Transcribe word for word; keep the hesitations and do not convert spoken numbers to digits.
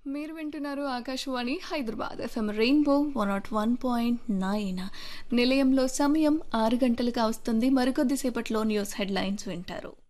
మీరు వింటున్నారు Akashvani Hyderabad FM rainbow one not one point nine. నిలయంలో సమయం ఆరు గంటలకు వస్తుంది. మరికొద్దిసేపట్లో న్యూస్ హెడ్లైన్స్ వింటారు.